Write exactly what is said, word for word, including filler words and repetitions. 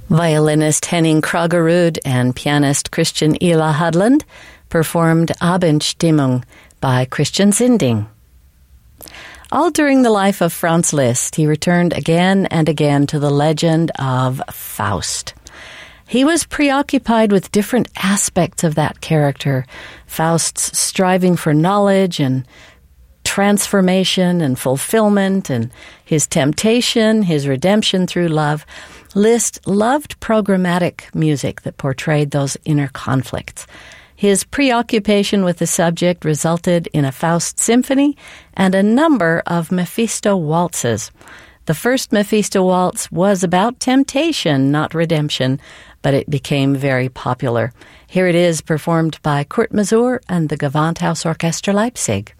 Violinist Henning Kroggerud and pianist Christian Ila Hudland performed Abendstimmung by Christian Zinding. All during the life of Franz Liszt, he returned again and again to the legend of Faust. He was preoccupied with different aspects of that character, Faust's striving for knowledge and transformation and fulfillment, and his temptation, his redemption through love. Liszt loved programmatic music that portrayed those inner conflicts. His preoccupation with the subject resulted in a Faust symphony and a number of Mephisto waltzes. The first Mephisto waltz was about temptation, not redemption, but it became very popular. Here it is, performed by Kurt Masur and the Gewandhaus Orchester Leipzig.